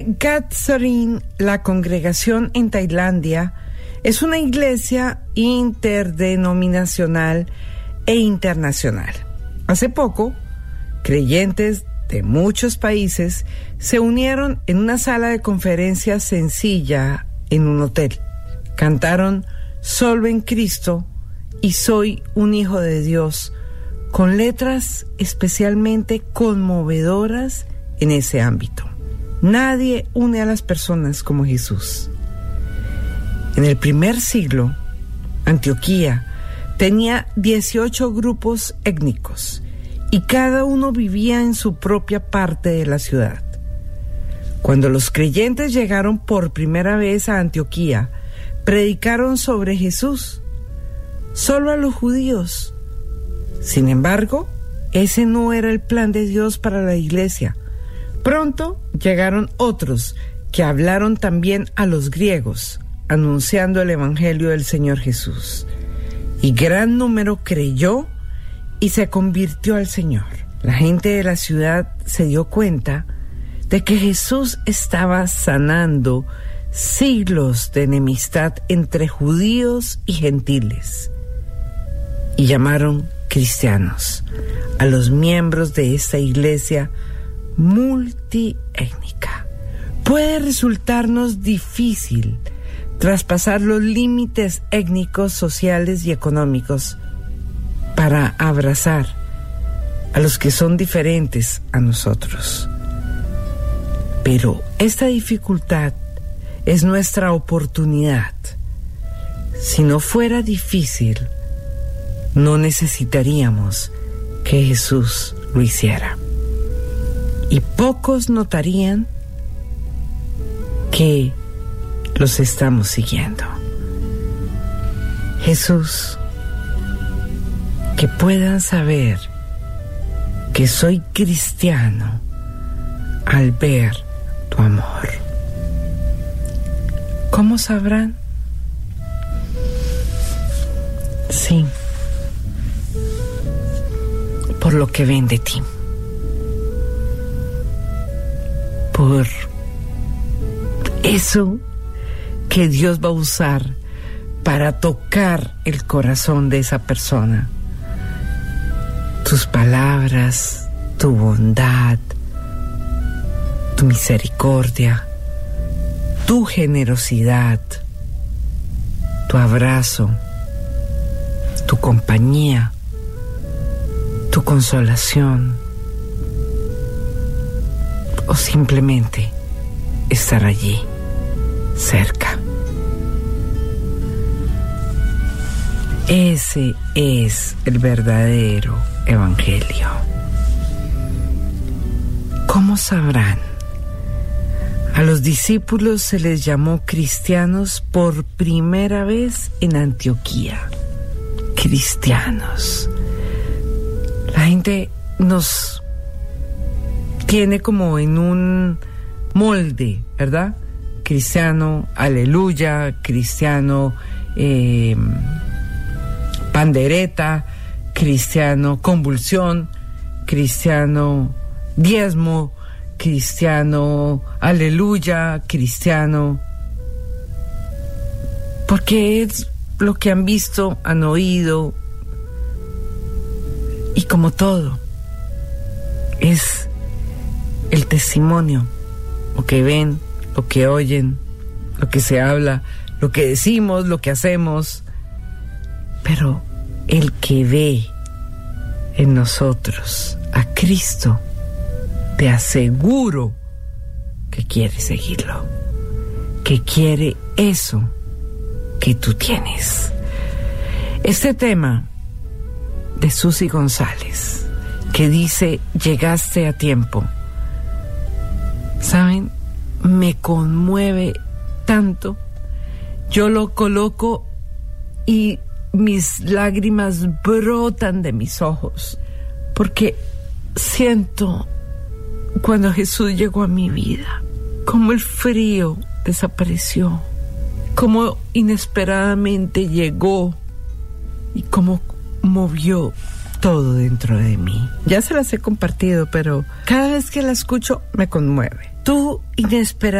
Gatsorin, la congregación en Tailandia, es una iglesia interdenominacional e internacional. Hace poco, creyentes de muchos países se unieron en una sala de conferencias sencilla en un hotel. Cantaron Solo en Cristo y Soy un Hijo de Dios, con letras especialmente conmovedoras en ese ámbito. Nadie une a las personas como Jesús. En el primer siglo, Antioquía tenía 18 grupos étnicos y cada uno vivía en su propia parte de la ciudad. Cuando los creyentes llegaron por primera vez a Antioquía, predicaron sobre Jesús solo a los judíos. Sin embargo, ese no era el plan de Dios para la iglesia. Pronto llegaron otros que hablaron también a los griegos, anunciando el evangelio del Señor Jesús. Y gran número creyó y se convirtió al Señor. La gente de la ciudad se dio cuenta de que Jesús estaba sanando siglos de enemistad entre judíos y gentiles. Y llamaron cristianos a los miembros de esta iglesia multiétnica. Puede resultarnos difícil traspasar los límites étnicos, sociales y económicos para abrazar a los que son diferentes a nosotros. Pero esta dificultad es nuestra oportunidad. Si no fuera difícil, no necesitaríamos que Jesús lo hiciera. Y pocos notarían que los estamos siguiendo. Jesús, que puedan saber que soy cristiano al ver tu amor. ¿Cómo sabrán? Sí, por lo que ven de ti, por eso que Dios va a usar para tocar el corazón de esa persona. Tus palabras, tu bondad, tu misericordia, tu generosidad, tu abrazo, tu compañía, tu consolación, o simplemente estar allí, cerca. Ese es el verdadero evangelio. ¿Cómo sabrán? A los discípulos se les llamó cristianos por primera vez en Antioquía. Cristianos. La gente nos tiene como en un molde, ¿verdad? Cristiano, aleluya, cristiano, pandereta, cristiano, convulsión, cristiano, diezmo, cristiano, aleluya, cristiano. Porque es lo que han visto, han oído, y como todo, es el testimonio, lo que ven, lo que oyen, lo que se habla, lo que decimos, lo que hacemos. Pero el que ve en nosotros a Cristo, te aseguro que quiere seguirlo, que quiere eso que tú tienes. Este tema de Susi González, que dice, llegaste a tiempo, ¿saben? Me conmueve tanto. Yo lo coloco y mis lágrimas brotan de mis ojos, porque siento cuando Jesús llegó a mi vida, cómo el frío desapareció, cómo inesperadamente llegó y cómo movió todo dentro de mí. Ya se las he compartido, pero cada vez que la escucho me conmueve. Tú inesperadamente